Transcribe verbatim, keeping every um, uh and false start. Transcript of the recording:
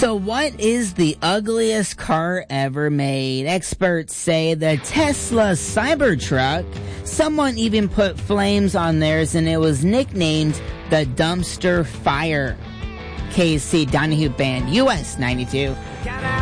So what is the ugliest car ever made? Experts say the Tesla Cybertruck. Someone even put flames on theirs and it was nicknamed the Dumpster Fire. K C Donahue Band, U S ninety-two.